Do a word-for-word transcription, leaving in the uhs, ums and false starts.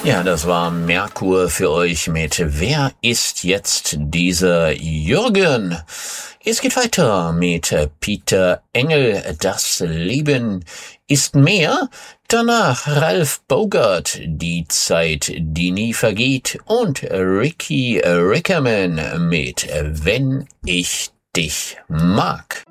Ja, das war Merkur für euch mit Wer ist jetzt dieser Jürgen? Es geht weiter mit Peter Engel, Das Leben ist mehr. Danach Ralph Bogart, Die Zeit, die nie vergeht. Und Ricky Rickerman mit Wenn ich dich mag.